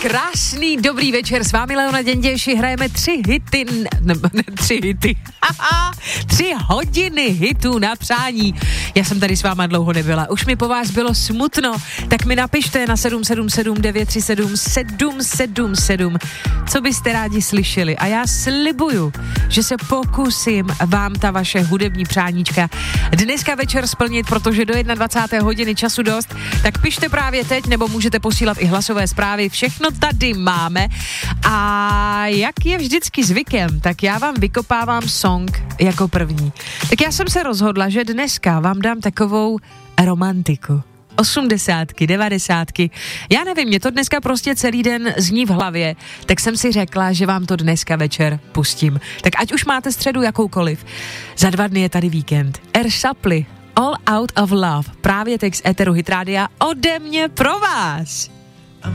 Krásný dobrý večer, s vámi Leona Děnděši, hrajeme 3 hodiny hitů na přání. Já jsem tady s váma dlouho nebyla, už mi po vás bylo smutno, tak mi napište na 777 937 777, co byste rádi slyšeli a já slibuju, že se pokusím vám ta vaše hudební přáníčka dneska večer splnit, protože do 21. hodiny času dost, tak pište právě teď, nebo můžete posílat i hlasové zprávy, všechno tady máme a jak je vždycky zvykem, tak já vám vykopávám song jako první. Tak já jsem se rozhodla, že dneska vám dám takovou romantiku. 80, 90. Já nevím, mě to dneska prostě celý den zní v hlavě, tak jsem si řekla, že vám to dneska večer pustím. Tak ať už máte středu jakoukoliv, za 2 dny je tady víkend. Air Supply, All Out of Love, právě teď z Eteru Hit Rádia ode mě pro vás.